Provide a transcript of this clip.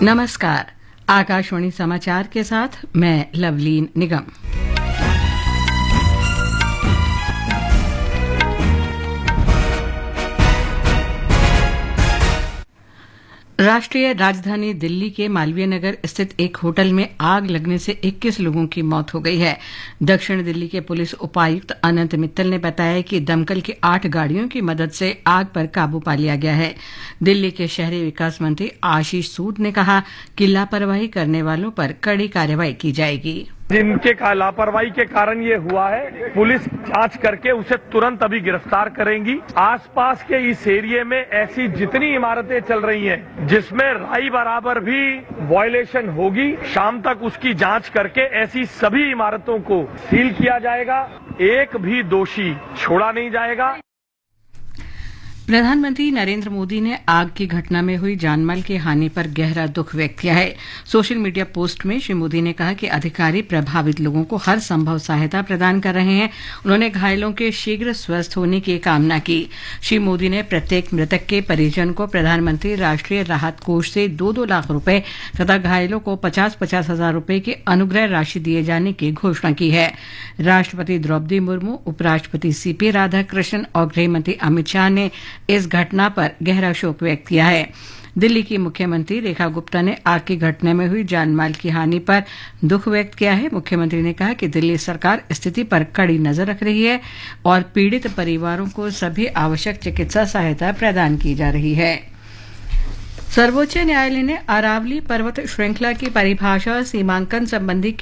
नमस्कार। आकाशवाणी समाचार के साथ मैं लवलीन निगम। राष्ट्रीय राजधानी दिल्ली के मालवीय नगर स्थित एक होटल में आग लगने से 21 लोगों की मौत हो गई है। दक्षिण दिल्ली के पुलिस उपायुक्त अनंत मित्तल ने बताया कि दमकल की 8 गाड़ियों की मदद से आग पर काबू पा लिया गया है। दिल्ली के शहरी विकास मंत्री आशीष सूद ने कहा कि लापरवाही करने वालों पर कड़ी कार्रवाई की जाएगी। जिनके लापरवाही के कारण ये हुआ है, पुलिस जांच करके उसे तुरंत अभी गिरफ्तार करेंगी। आसपास के इस एरिया में ऐसी जितनी इमारतें चल रही हैं, जिसमें राई बराबर भी वायलेशन होगी, शाम तक उसकी जांच करके ऐसी सभी इमारतों को सील किया जाएगा। एक भी दोषी छोड़ा नहीं जाएगा। प्रधानमंत्री नरेंद्र मोदी ने आग की घटना में हुई जानमाल की हानि पर गहरा दुख व्यक्त किया है। सोशल मीडिया पोस्ट में श्री मोदी ने कहा कि अधिकारी प्रभावित लोगों को हर संभव सहायता प्रदान कर रहे हैं। उन्होंने घायलों के शीघ्र स्वस्थ होने की कामना की। श्री मोदी ने प्रत्येक मृतक के परिजन को प्रधानमंत्री राष्ट्रीय राहत कोष से 2-2 लाख रुपए तथा घायलों को 50-50 हजार रुपए की अनुग्रह राशि दिए जाने की घोषणा की है। राष्ट्रपति द्रौपदी मुर्मू, उपराष्ट्रपति सीपी राधाकृष्णन और गृहमंत्री अमित शाह ने इस घटना पर गहरा शोक व्यक्त किया है। दिल्ली की मुख्यमंत्री रेखा गुप्ता ने आग की घटना में हुई जानमाल की हानि पर दुख व्यक्त किया है। मुख्यमंत्री ने कहा कि दिल्ली सरकार स्थिति पर कड़ी नजर रख रही है और पीड़ित परिवारों को सभी आवश्यक चिकित्सा सहायता प्रदान की जा रही है। सर्वोच्च न्यायालय ने अरावली पर्वत श्रृंखला की परिभाषा और सीमांकन संबंधी